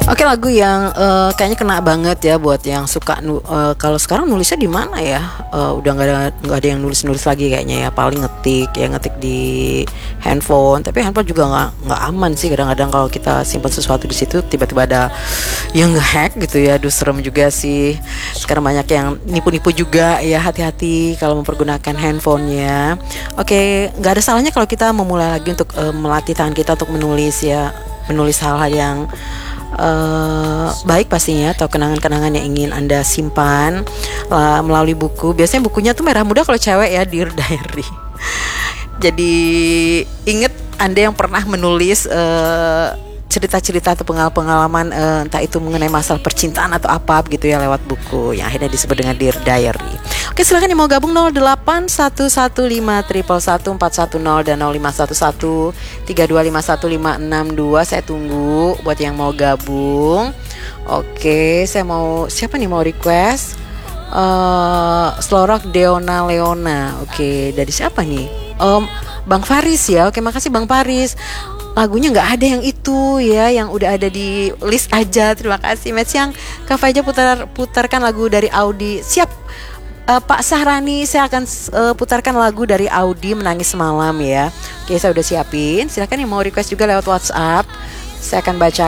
Oke, lagu yang kayaknya kena banget ya buat yang suka kalau sekarang nulisnya di mana ya? Udah nggak ada yang nulis lagi kayaknya ya. Paling ngetik di handphone. Tapi handphone juga nggak aman sih, kadang-kadang kalau kita simpan sesuatu di situ tiba-tiba ada yang ngehack gitu ya. Aduh, serem juga sih. Sekarang banyak yang nipu-nipu juga ya. Hati-hati kalau mempergunakan handphonenya. Oke, nggak ada salahnya kalau kita memulai lagi untuk melatih tangan kita untuk menulis ya. Menulis hal-hal yang baik pastinya, atau kenangan-kenangan yang ingin Anda simpan melalui buku. Biasanya bukunya tuh merah muda kalau cewek ya, Dear Diary. Jadi inget Anda yang pernah menulis cerita-cerita atau pengalaman entah itu mengenai masalah percintaan atau apa gitu ya, lewat buku yang akhirnya disebut dengan Dear Diary. Oke, silakan yang mau gabung 0811511410 dan 051132515662. Saya tunggu buat yang mau gabung. Oke, saya mau, siapa nih mau request? Slorok Deona Leona. Oke, dari siapa nih? Bang Faris ya. Oke, makasih Bang Faris. Lagunya nggak ada yang itu ya, yang udah ada di list aja. Terima kasih Match. Yang Kak Faja putarkan lagu dari Audi. Siap Pak Sahrani, saya akan putarkan lagu dari Audi, Menangis Semalam ya. Oke, saya udah siapin. Silakan yang mau request juga lewat WhatsApp, saya akan baca.